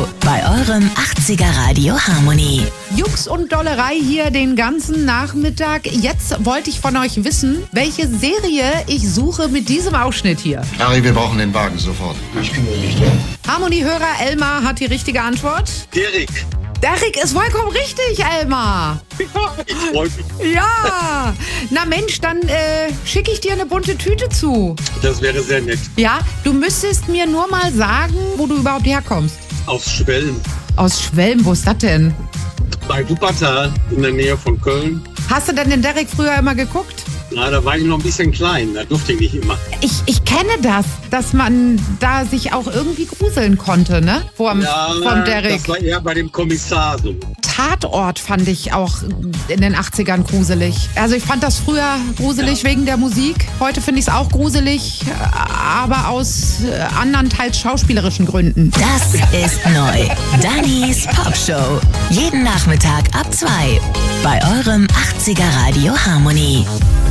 bei eurem 80er Radio Harmony. Jux und Dollerei hier den ganzen Nachmittag. Jetzt wollte ich von euch wissen, welche Serie ich suche mit diesem Ausschnitt hier. Harry, wir brauchen den Wagen sofort. Ich kriege ihn nicht hin. Harmony-Hörer Elmar hat die richtige Antwort. Derek ist vollkommen richtig, Elmar. Ich freue mich. Ja. Na Mensch, dann schicke ich dir eine bunte Tüte zu. Das wäre sehr nett. Ja, du müsstest mir nur mal sagen, wo du überhaupt herkommst. Aus Schwelm. Aus Schwelm, wo ist das denn? Bei Wuppertal in der Nähe von Köln. Hast du denn den Derek früher immer geguckt? Na, da war ich noch ein bisschen klein. Da durfte ich nicht immer. Ich kenne das, dass man da sich auch irgendwie gruseln konnte, ne? Vom Derek. Das war eher bei dem Kommissar so. Tatort fand ich auch in den 80ern gruselig. Also ich fand das früher gruselig wegen der Musik. Heute finde ich es auch gruselig, aber aus anderen, teils schauspielerischen Gründen. Das ist neu. Dannys Popshow. Jeden Nachmittag ab 2 bei eurem 80er Radio Harmony.